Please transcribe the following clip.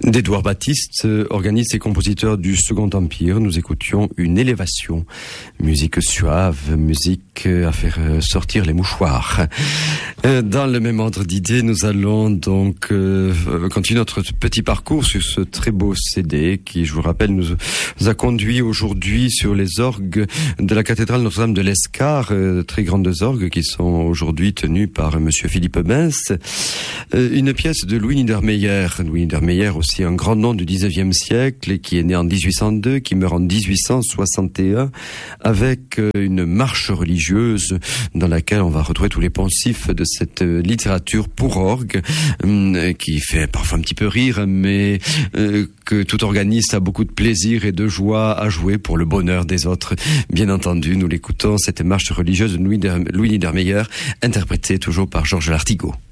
D'Édouard Baptiste, organiste et compositeur du Second Empire, nous écoutions une élévation. Musique suave, musique à faire sortir les mouchoirs. Dans le même ordre d'idées, nous allons donc continuer notre petit parcours sur ce très beau CD qui, je vous rappelle, nous a conduit aujourd'hui sur les orgues de la cathédrale Notre-Dame de l'Escar, très grandes orgues qui sont aujourd'hui tenues par monsieur Philippe Benz. Une pièce de Louis Niedermeyer. Louis Niedermeyer, aussi un grand nom du 19e siècle, qui est né en 1802, qui meurt en 1861, avec une marche religieuse dans laquelle on va retrouver tous les poncifs de cette littérature pour orgue, qui fait parfois un petit peu rire, mais que tout organiste a beaucoup de plaisir et de joie à jouer pour le bonheur des autres. Bien entendu, nous l'écoutons, cette marche religieuse de Louis Niedermeyer, interprétée toujours par Georges Lartigot.